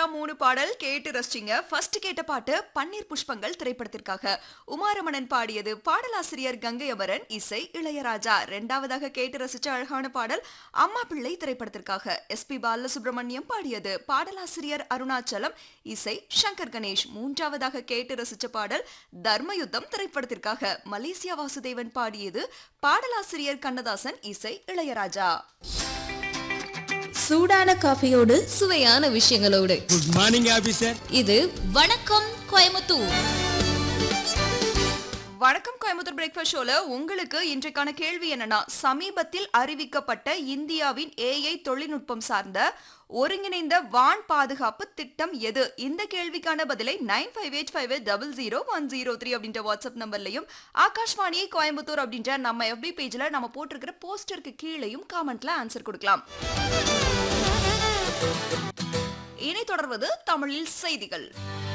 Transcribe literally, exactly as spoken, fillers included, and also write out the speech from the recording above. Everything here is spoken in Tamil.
மூணு பாடல் கேட்டு ரசிச்சிங்க. ஃபர்ஸ்ட் கேட்ட பாட்டு பன்னீர் புஷ்பங்கள் திரைப்படத்திற்காக உமாரமணன் பாடியது. பாடலாசிரியர் கங்கை அமரன், இசை இளையராஜா. இரண்டாவதாக கேட்டு ரசிச்ச அழகான பாடல் அம்மா பிள்ளை திரைப்படத்திற்காக எஸ் பி பாலசுப்ரமணியம் பாடியது. பாடலாசிரியர் அருணாச்சலம், இசை சங்கர் கணேஷ். மூன்றாவதாக கேட்டு ரசிச்ச பாடல் தர்மயுத்தம் திரைப்படத்திற்காக மலேசியா வாசுதேவன் பாடியது. பாடலாசிரியர் கண்ணதாசன், இசை இளையராஜா. சூடான காஃபியோடு சுவையான விஷயங்களோடு குட் மார்னிங் ஆபீசர். இது வணக்கம் கோயம்புத்தூர். வணக்கம் கோயம்புத்தூர் பிரேக்ஃபாஸ்ட் ஷோல உங்களுக்கு இன்றைக்கான கேள்வி என்னன்னா, சமீபத்தில் அறிவிக்கப்பட்ட இந்தியாவின் ஏஐ தொழில்நுட்பம் சார்ந்த ஒருங்கிணைந்த வான் பாதுகாப்பு திட்டம் எது? இந்த கேள்விக்கான பதிலை nine five eight five eight double zero one zero three அப்படின்ற வாட்ஸ்அப் நம்பர்லையும் ஆகாஷ்வாணி கோயம்புத்தூர் அப்படின்ற நம்ம எஃபி பேஜ்ல நம்ம போட்டிருக்கிற போஸ்டருக்கு கீழேயும் காமெண்ட்ல ஆன்சர் கொடுக்கலாம். இனி தொடர்வது தமிழில் செய்திகள்.